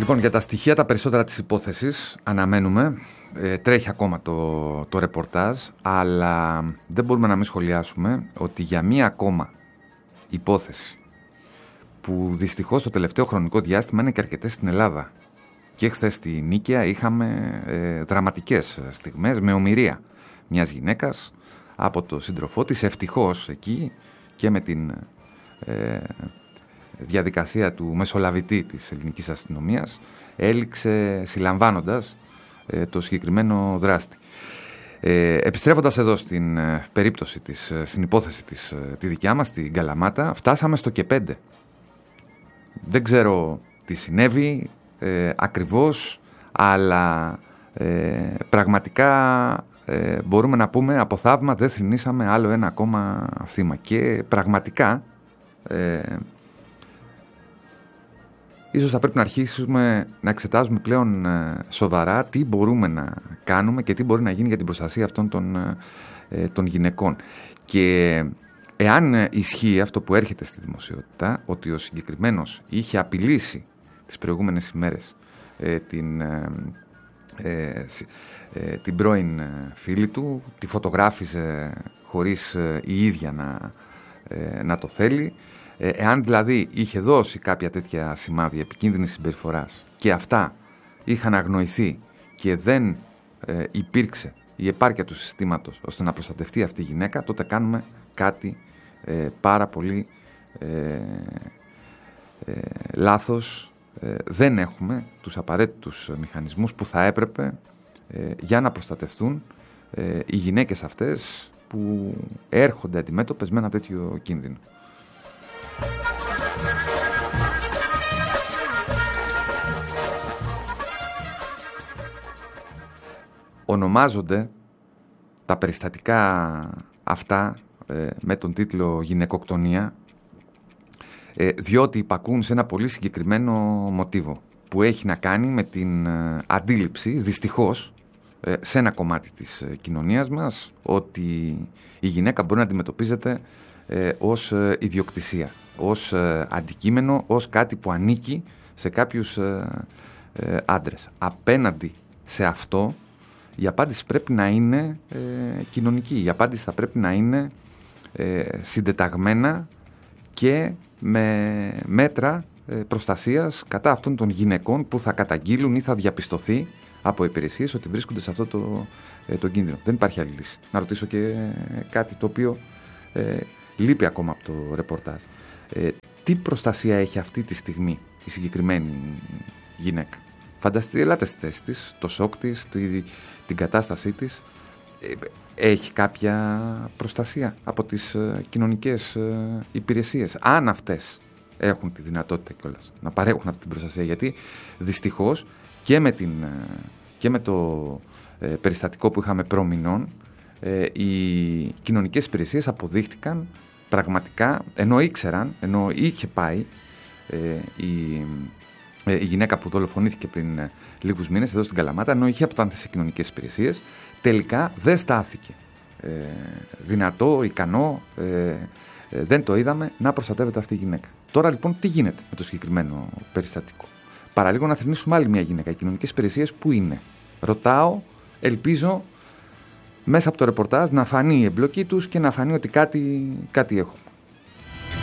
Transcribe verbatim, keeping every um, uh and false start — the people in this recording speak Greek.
Λοιπόν, για τα στοιχεία τα περισσότερα της υπόθεσης αναμένουμε. Ε, τρέχει ακόμα το, το ρεπορτάζ, αλλά δεν μπορούμε να μην σχολιάσουμε ότι για μία ακόμα υπόθεση που δυστυχώς το τελευταίο χρονικό διάστημα είναι και αρκετές στην Ελλάδα. Και χθες στη Νίκαια είχαμε ε, δραματικές στιγμές με ομηρία μιας γυναίκας από το σύντροφό της. Ευτυχώς εκεί και με την ε, διαδικασία του μεσολαβητή της ελληνικής αστυνομίας έληξε συλλαμβάνοντας ε, το συγκεκριμένο δράστη. Ε, επιστρέφοντας εδώ στην ε, περίπτωση της, ε, στην υπόθεση της, ε, τη δικιά μας, την Καλαμάτα, φτάσαμε στο και πέντε. Δεν ξέρω τι συνέβη ε, ακριβώς, αλλά ε, πραγματικά ε, μπορούμε να πούμε από θαύμα δεν θρηνήσαμε άλλο ένα ακόμα θύμα. Και πραγματικά ε, ίσως θα πρέπει να αρχίσουμε να εξετάζουμε πλέον ε, σοβαρά τι μπορούμε να κάνουμε και τι μπορεί να γίνει για την προστασία αυτών των, ε, των γυναικών. Και εάν ισχύει αυτό που έρχεται στη δημοσιότητα, ότι ο συγκεκριμένος είχε απειλήσει τις προηγούμενες ημέρες ε, την, ε, ε, ε, την πρώην φίλη του, τη φωτογράφιζε χωρίς ε, η ίδια να, ε, να το θέλει, ε, εάν δηλαδή είχε δώσει κάποια τέτοια σημάδια επικίνδυνης συμπεριφοράς και αυτά είχαν αγνοηθεί και δεν ε, υπήρξε η επάρκεια του συστήματος ώστε να προστατευτεί αυτή η γυναίκα, τότε κάνουμε κάτι ε, πάρα πολύ ε, ε, λάθος. Ε, δεν έχουμε τους απαραίτητους μηχανισμούς που θα έπρεπε ε, για να προστατευτούν ε, οι γυναίκες αυτές που έρχονται αντιμέτωπες με ένα τέτοιο κίνδυνο. Ονομάζονται τα περιστατικά αυτά ε, με τον τίτλο «Γυναικοκτονία», ε, διότι υπακούν σε ένα πολύ συγκεκριμένο μοτίβο που έχει να κάνει με την ε, αντίληψη, δυστυχώς, ε, σε ένα κομμάτι της ε, κοινωνίας μας, ότι η γυναίκα μπορεί να αντιμετωπίζεται ε, ως ε, ιδιοκτησία, ως ε, αντικείμενο, ως κάτι που ανήκει σε κάποιους ε, ε, άντρες. Απέναντι σε αυτό, η απάντηση πρέπει να είναι ε, κοινωνική. Η απάντηση θα πρέπει να είναι ε, συντεταγμένα και με μέτρα ε, προστασίας κατά αυτών των γυναικών που θα καταγγείλουν ή θα διαπιστωθεί από υπηρεσίες ότι βρίσκονται σε αυτό το, ε, το κίνδυνο. Δεν υπάρχει άλλη λύση. Να ρωτήσω και ε, κάτι το οποίο ε, λείπει ακόμα από το ρεπορτάζ. Ε, τι προστασία έχει αυτή τη στιγμή η συγκεκριμένη γυναίκα? Φανταστείτε, ελάτε στη θέση της, το σοκ της, τη, την κατάστασή της. Ε, έχει κάποια προστασία από τις ε, κοινωνικές ε, υπηρεσίες, αν αυτές έχουν τη δυνατότητα κιόλας να παρέχουν αυτή την προστασία, γιατί δυστυχώς και με, την, ε, και με το ε, περιστατικό που είχαμε προμηνών, ε, οι κοινωνικές υπηρεσίες αποδείχτηκαν πραγματικά, ενώ ήξεραν, ενώ είχε πάει ε, η, ε, η γυναίκα που δολοφονήθηκε πριν ε, λίγους μήνες εδώ στην Καλαμάτα, ενώ είχε αποτάνθει σε κοινωνικές υπηρεσίες, τελικά δεν στάθηκε ε, δυνατό, ικανό, ε, ε, δεν το είδαμε να προστατεύεται αυτή η γυναίκα. Τώρα λοιπόν τι γίνεται με το συγκεκριμένο περιστατικό? Παραλίγο να θρηνήσουμε άλλη μια γυναίκα. Οι κοινωνικές υπηρεσίες πού είναι? Ρωτάω, ελπίζω μέσα από το ρεπορτάζ να φανεί η εμπλοκή τους και να φανεί ότι κάτι, κάτι έχουν.